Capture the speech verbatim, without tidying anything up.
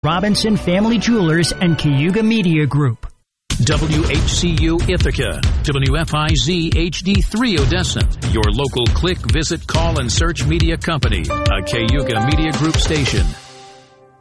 Robinson Family Jewelers, and Cayuga Media Group. W H C U Ithaca, W F I Z H D three Odessa, your local click, visit, call, and search media company, a Cayuga Media Group station.